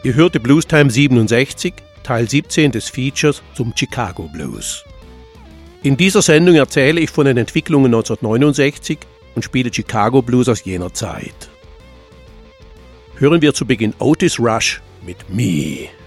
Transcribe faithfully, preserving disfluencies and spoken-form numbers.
Ihr hörte Blues Time siebenundsechzig, Teil siebzehn des Features zum Chicago Blues. In dieser Sendung erzähle ich von den Entwicklungen neunzehnhundertneunundsechzig und spiele Chicago Blues aus jener Zeit. Hören wir zu Beginn Otis Rush mit Me.